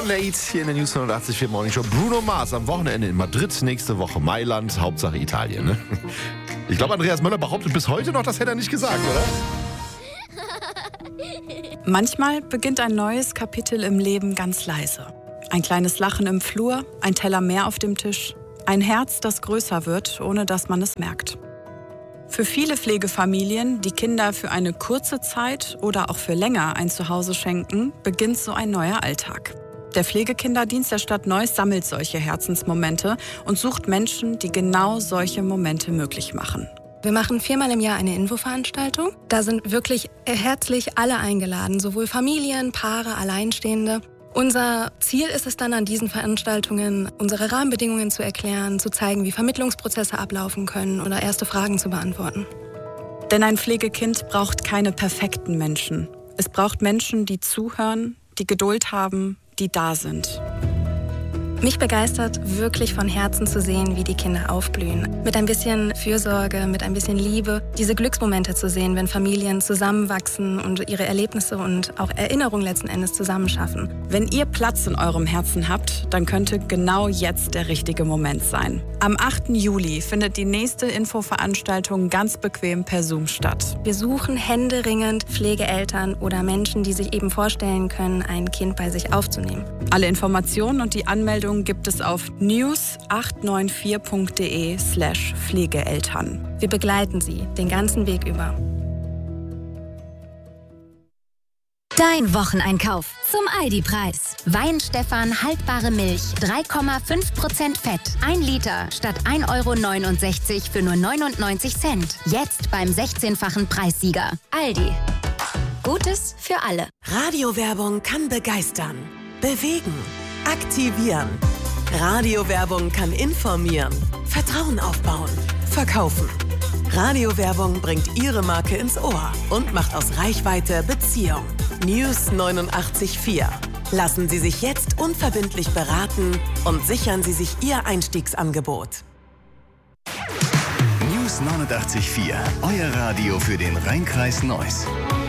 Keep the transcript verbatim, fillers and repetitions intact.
Nate hier in der News hundertachtzig Komma vier Morning Show. Bruno Mars am Wochenende in Madrid, nächste Woche Mailand, Hauptsache Italien. Ne? Ich glaube, Andreas Möller behauptet bis heute noch, das hätte er nicht gesagt, oder? Manchmal beginnt ein neues Kapitel im Leben ganz leise. Ein kleines Lachen im Flur, ein Teller mehr auf dem Tisch, ein Herz, das größer wird, ohne dass man es merkt. Für viele Pflegefamilien, die Kinder für eine kurze Zeit oder auch für länger ein Zuhause schenken, beginnt so ein neuer Alltag. Der Pflegekinderdienst der Stadt Neuss sammelt solche Herzensmomente und sucht Menschen, die genau solche Momente möglich machen. Wir machen viermal im Jahr eine Infoveranstaltung. Da sind wirklich herzlich alle eingeladen, sowohl Familien, Paare, Alleinstehende. Unser Ziel ist es dann, an diesen Veranstaltungen unsere Rahmenbedingungen zu erklären, zu zeigen, wie Vermittlungsprozesse ablaufen können oder erste Fragen zu beantworten. Denn ein Pflegekind braucht keine perfekten Menschen. Es braucht Menschen, die zuhören, die Geduld haben, die da sind. Mich begeistert wirklich von Herzen zu sehen, wie die Kinder aufblühen. Mit ein bisschen Fürsorge, mit ein bisschen Liebe. Diese Glücksmomente zu sehen, wenn Familien zusammenwachsen und ihre Erlebnisse und auch Erinnerungen letzten Endes zusammenschaffen. Wenn ihr Platz in eurem Herzen habt, dann könnte genau jetzt der richtige Moment sein. Am achten Juli findet die nächste Infoveranstaltung ganz bequem per Zoom statt. Wir suchen händeringend Pflegeeltern oder Menschen, die sich eben vorstellen können, ein Kind bei sich aufzunehmen. Alle Informationen und die Anmeldung gibt es auf news acht neun vier punkt de slash Pflegeeltern. Wir begleiten Sie den ganzen Weg über. Dein Wocheneinkauf zum Aldi-Preis. Weinstefan haltbare Milch, drei Komma fünf Prozent Fett. ein Liter statt ein Euro neunundsechzig für nur neunundneunzig Cent. Jetzt beim sechzehnfachen Preissieger. Aldi. Gutes für alle. Radiowerbung kann begeistern, bewegen, aktivieren. Radiowerbung kann informieren, Vertrauen aufbauen, verkaufen. Radiowerbung bringt Ihre Marke ins Ohr und macht aus Reichweite Beziehung. News neunundachtzig Komma vier. Lassen Sie sich jetzt unverbindlich beraten und sichern Sie sich Ihr Einstiegsangebot. News neunundachtzig Komma vier. Euer Radio für den Rheinkreis Neuss.